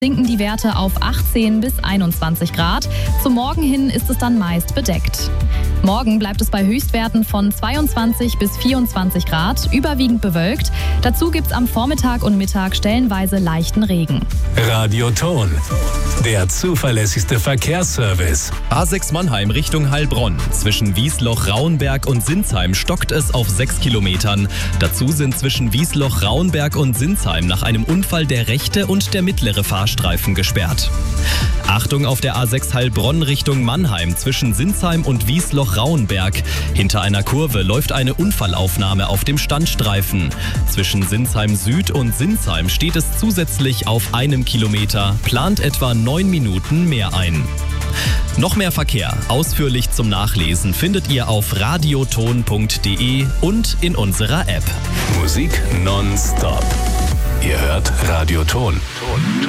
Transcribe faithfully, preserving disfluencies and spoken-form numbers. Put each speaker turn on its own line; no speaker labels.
sinken die Werte auf achtzehn bis einundzwanzig Grad. Zum Morgen hin ist es dann meist bedeckt. Morgen bleibt es bei Höchstwerten von zweiundzwanzig bis vierundzwanzig Grad, überwiegend bewölkt. Dazu gibt es am Vormittag und Mittag stellenweise leichten Regen.
Radioton, der zuverlässigste Verkehrsservice.
A sechs Mannheim Richtung Heilbronn. Zwischen Wiesloch, Rauenberg und Sinsheim stockt es auf sechs Kilometern. Dazu sind zwischen Wiesloch, Rauenberg und Sinsheim nach einem Unfall der rechte und der mittlere Fahrstreifen gesperrt. Achtung auf der A sechs Heilbronn Richtung Mannheim zwischen Sinsheim und Wiesloch-Rauenberg. Hinter einer Kurve läuft eine Unfallaufnahme auf dem Standstreifen. Zwischen Sinsheim Süd und Sinsheim steht es zusätzlich auf einem Kilometer. Plant etwa neun Minuten mehr ein. Noch mehr Verkehr, ausführlich zum Nachlesen, findet ihr auf radioton punkt de und in unserer App.
Musik nonstop. Ihr hört Radioton.